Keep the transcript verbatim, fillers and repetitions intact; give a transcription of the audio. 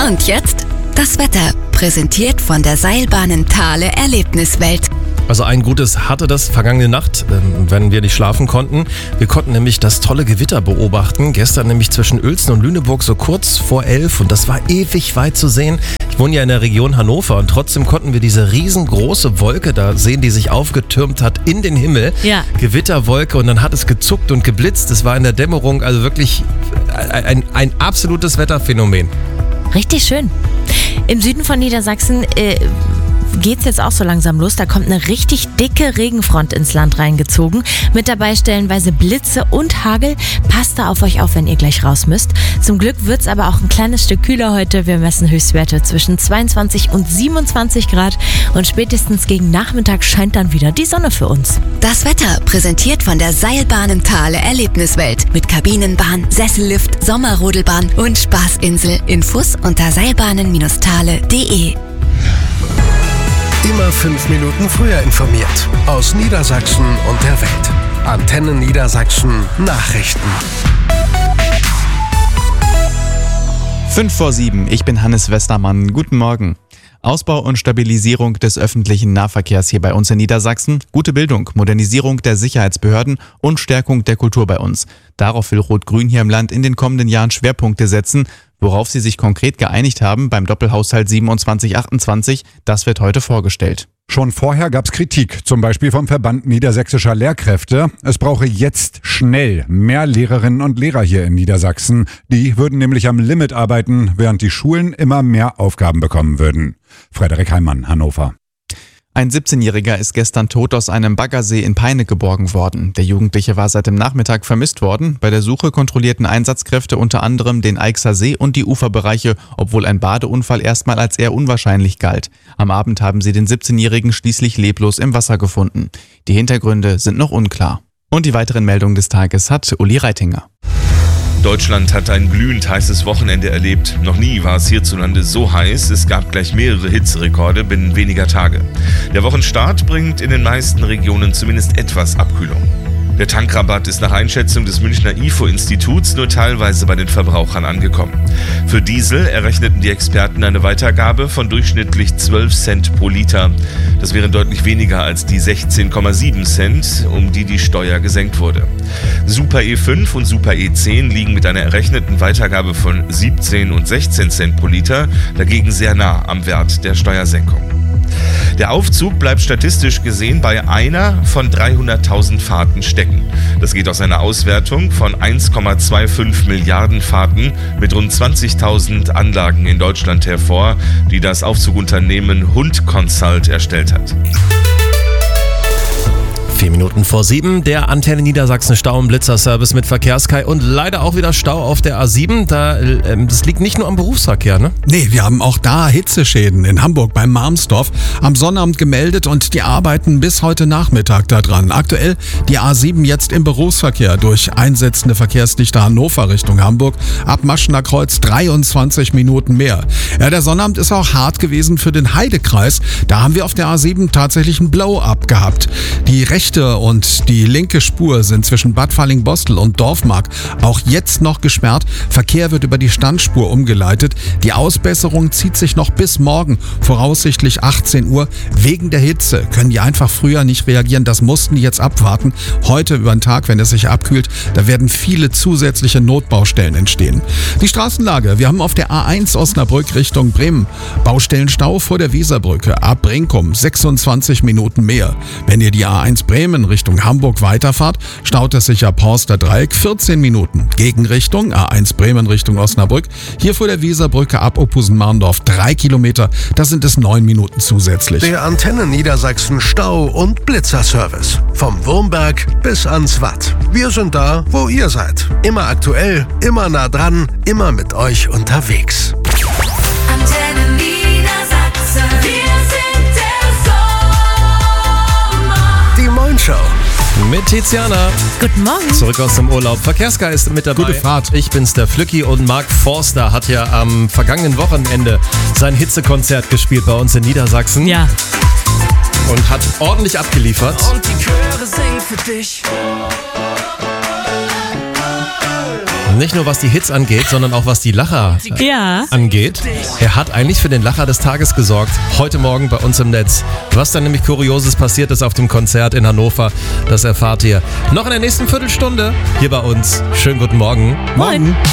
Und jetzt das Wetter, präsentiert von der Seilbahnen Thale Erlebniswelt. Also ein Gutes hatte das vergangene Nacht, wenn wir nicht schlafen konnten. Wir konnten nämlich das tolle Gewitter beobachten. Gestern nämlich zwischen Uelzen und Lüneburg so kurz vor elf und das war ewig weit zu sehen. Ich wohne ja in der Region Hannover und trotzdem konnten wir diese riesengroße Wolke da sehen, die sich aufgetürmt hat in den Himmel. Ja. Gewitterwolke und dann hat es gezuckt und geblitzt. Es war in der Dämmerung also wirklich ein, ein absolutes Wetterphänomen. Richtig schön. Im Süden von Niedersachsen äh, geht's jetzt auch so langsam los. Da kommt eine richtig dicke Regenfront ins Land reingezogen. Mit dabei stellenweise Blitze und Hagel. Passt da auf euch auf, wenn ihr gleich raus müsst. Zum Glück wird's aber auch ein kleines Stück kühler heute. Wir messen Höchstwerte zwischen zweiundzwanzig und siebenundzwanzig Grad. Und spätestens gegen Nachmittag scheint dann wieder die Sonne für uns. Das Wetter, präsentiert von der Seilbahnen Thale Erlebniswelt. Mit Kabinenbahn, Sessellift, Sommerrodelbahn und Spaßinsel. Infos unter seilbahnen Thale punkt de. Immer fünf Minuten früher informiert. Aus Niedersachsen und der Welt. Antenne Niedersachsen Nachrichten. Fünf vor sieben, ich bin Hannes Westermann. Guten Morgen. Ausbau und Stabilisierung des öffentlichen Nahverkehrs hier bei uns in Niedersachsen, gute Bildung, Modernisierung der Sicherheitsbehörden und Stärkung der Kultur bei uns. Darauf will Rot-Grün hier im Land in den kommenden Jahren Schwerpunkte setzen. Worauf sie sich konkret geeinigt haben beim Doppelhaushalt siebenundzwanzig achtundzwanzig, das wird heute vorgestellt. Schon vorher gab's Kritik, zum Beispiel vom Verband Niedersächsischer Lehrkräfte. Es brauche jetzt schnell mehr Lehrerinnen und Lehrer hier in Niedersachsen. Die würden nämlich am Limit arbeiten, während die Schulen immer mehr Aufgaben bekommen würden. Frederik Heimann, Hannover. Ein siebzehnjähriger ist gestern tot aus einem Baggersee in Peine geborgen worden. Der Jugendliche war seit dem Nachmittag vermisst worden. Bei der Suche kontrollierten Einsatzkräfte unter anderem den Eichser See und die Uferbereiche, obwohl ein Badeunfall erstmal als eher unwahrscheinlich galt. Am Abend haben sie den siebzehnjährigen schließlich leblos im Wasser gefunden. Die Hintergründe sind noch unklar. Und die weiteren Meldungen des Tages hat Uli Reitinger. Deutschland hat ein glühend heißes Wochenende erlebt. Noch nie war es hierzulande so heiß. Es gab gleich mehrere Hitzerekorde binnen weniger Tage. Der Wochenstart bringt in den meisten Regionen zumindest etwas Abkühlung. Der Tankrabatt ist nach Einschätzung des Münchner I F O-Instituts nur teilweise bei den Verbrauchern angekommen. Für Diesel errechneten die Experten eine Weitergabe von durchschnittlich zwölf Cent pro Liter. Das wären deutlich weniger als die sechzehn Komma sieben Cent, um die die Steuer gesenkt wurde. Super E fünf und Super E zehn liegen mit einer errechneten Weitergabe von siebzehn und sechzehn Cent pro Liter dagegen sehr nah am Wert der Steuersenkung. Der Aufzug bleibt statistisch gesehen bei einer von dreihunderttausend Fahrten stecken. Das geht aus einer Auswertung von eins Komma fünfundzwanzig Milliarden Fahrten mit rund zwanzigtausend Anlagen in Deutschland hervor, die das Aufzugunternehmen Hund Consult erstellt hat. Vier Minuten vor sieben, der Antenne Niedersachsen Stau- und Blitzerservice mit Verkehrskai und leider auch wieder Stau auf der A sieben. Da, ähm, das liegt nicht nur am Berufsverkehr, ne? Nee, wir haben auch da Hitzeschäden in Hamburg beim Marmsdorf am Sonnabend gemeldet und die arbeiten bis heute Nachmittag da dran. Aktuell die A sieben jetzt im Berufsverkehr durch einsetzende Verkehrsdichte Hannover Richtung Hamburg. Ab Maschener Kreuz dreiundzwanzig Minuten mehr. Ja, der Sonnabend ist auch hart gewesen für den Heidekreis. Da haben wir auf der A sieben tatsächlich einen Blow-up gehabt. Die rechte und die linke Spur sind zwischen Bad Falling-Bostel und Dorfmark auch jetzt noch gesperrt. Verkehr wird über die Standspur umgeleitet. Die Ausbesserung zieht sich noch bis morgen, voraussichtlich achtzehn Uhr. Wegen der Hitze können die einfach früher nicht reagieren. Das mussten die jetzt abwarten. Heute über den Tag, wenn es sich abkühlt, da werden viele zusätzliche Notbaustellen entstehen. Die Straßenlage. Wir haben auf der A eins Osnabrück Richtung Bremen Baustellenstau vor der Weserbrücke. Ab Brinkum sechsundzwanzig Minuten mehr. Wenn ihr die A eins Bremen Richtung Hamburg weiterfahrt, staut es sich ab Horster Dreieck vierzehn Minuten. Gegenrichtung A eins Bremen Richtung Osnabrück. Hier vor der Weserbrücke ab Oppusen-Marndorf drei Kilometer. Da sind es neun Minuten zusätzlich. Der Antenne Niedersachsen Stau- und Blitzerservice. Vom Wurmberg bis ans Watt. Wir sind da, wo ihr seid. Immer aktuell, immer nah dran, immer mit euch unterwegs. Antenne Niedersachsen. Wir sind der Sommer. Die Moin Show. Mit Tiziana. Guten Morgen. Zurück aus dem Urlaub. Verkehrsgeist mit dabei. Gute Fahrt. Ich bin's, der Flücki, und Mark Forster hat ja am vergangenen Wochenende sein Hitzekonzert gespielt bei uns in Niedersachsen. Ja. Und hat ordentlich abgeliefert. Und die Chöre singen für dich. Nicht nur was die Hits angeht, sondern auch was die Lacher äh, Ja. angeht. Er hat eigentlich für den Lacher des Tages gesorgt. Heute Morgen bei uns im Netz. Was dann nämlich Kurioses passiert ist auf dem Konzert in Hannover, das erfahrt ihr noch in der nächsten Viertelstunde hier bei uns. Schönen guten Morgen. Moin.